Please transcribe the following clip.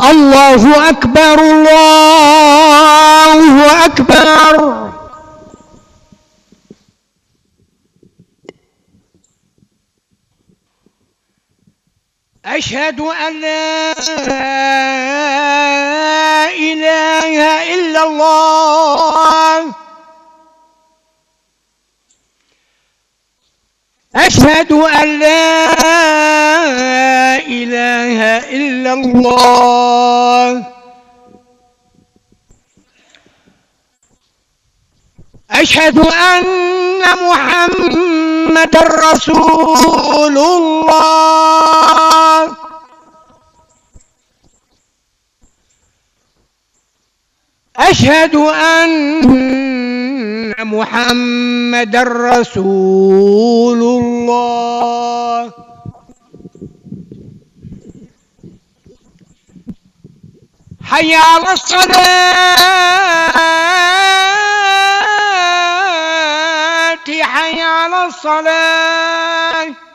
الله أكبر الله أكبر. أشهد أن لا إله إلا الله. أشهد أن لا إله إلا الله. أشهد أن محمد رسول الله. أشهد أن محمد رسول الله. حي على الصلاة حي على الصلاة.